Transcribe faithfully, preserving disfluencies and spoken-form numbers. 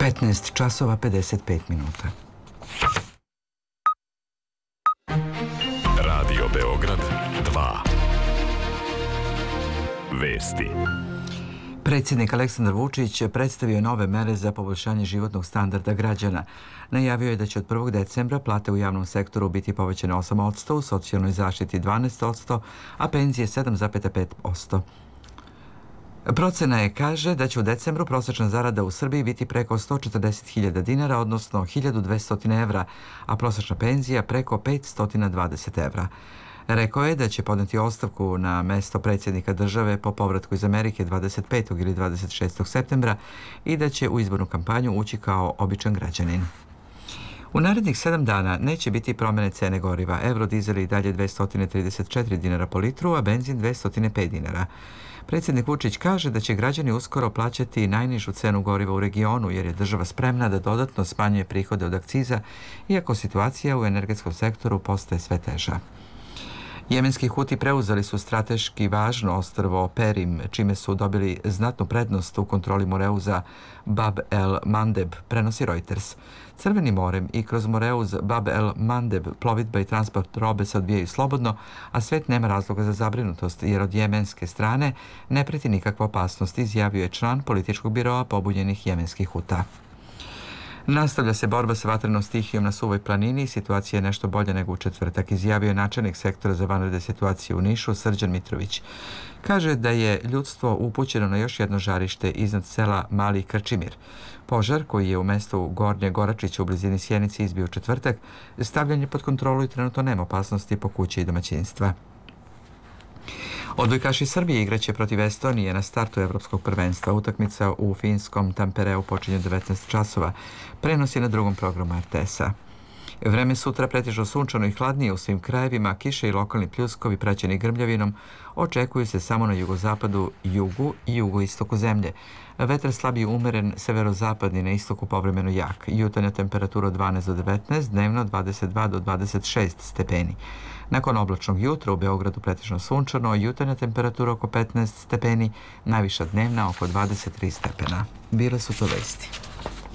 petnaest časova pedeset pet minuta. Radio Beograd dva. Vesti. Predsjednik Aleksandar Vučić predstavio nove mere za poboljšanje životnog standarda građana. Najavio je da će od prvog decembra plate u javnom sektoru biti povećane osam posto, u socijalnoj zaštiti dvanaest posto, a penzije sedam zarez pet posto. Procena je, kaže, da će u decembru prosječna zarada u Srbiji biti preko sto četrdeset hiljada dinara, odnosno hiljadu dvesta evra, a prosječna penzija preko petsto dvadeset evra. Rekao je da će podneti ostavku na mesto predsjednika države po povratku iz Amerike dvadeset petog ili dvadeset šestog septembra i da će u izbornu kampanju ući kao običan građanin. U narednih sedam dana neće biti promjene cene goriva. Eurodizel i dalje dvesta trideset četiri dinara po litru, a benzin dvesta pet dinara. Predsjednik Vučić kaže da će građani uskoro plaćati najnižu cenu goriva u regionu, jer je država spremna da dodatno smanjuje prihode od akciza, iako situacija u energetskom sektoru postaje sve teža. Jemenski Huti preuzeli su strateški važno ostrvo Perim, čime su dobili znatnu prednost u kontroli Moreuza Bab el Mandeb, prenosi Reuters. Crvenim morem i kroz Moreuz Bab el Mandeb plovidba i transport robe se odvijaju slobodno, a svet nema razloga za zabrinutost, jer od jemenske strane ne preti nikakva opasnost, izjavio je član političkog biroa pobunjenih jemenskih Huta. Nastavlja se borba sa vatrenom stihijom na Suvoj planini i situacija je nešto bolja nego u četvrtak, izjavio je načelnik sektora za vanredne situacije u Nišu Srđan Mitrović. Kaže da je ljudstvo upućeno na još jedno žarište iznad sela Mali Krčimir. Požar, koji je u mestu Gornje Goračića u blizini Sjenice izbio u četvrtak, stavljen je pod kontrolu i trenutno nema opasnosti po kući i domaćinstva. Odbojkaši Srbije igraće protiv Estonije na startu Evropskog prvenstva. Utakmica u finskom Tampereu počinje u devetnaest časova. Prenos je na drugom programu er te es-a. Vreme sutra pretežno sunčano i hladnije u svim krajevima, kiše i lokalni pljuskovi praćeni grmljavinom očekuju se samo na jugozapadu, jugu i jugoistoku zemlje. Vetar slab i umeren, severozapadni, na istoku povremeno jak. Jutarnja temperatura od dvanaest do devetnaest, dnevno dvadeset dva do dvadeset šest stepeni. Nakon oblačnog jutra u Beogradu pretežno sunčano, jutarnja temperatura oko petnaest stepeni, najviša dnevna oko dvadeset tri stepena. Bile su to vesti.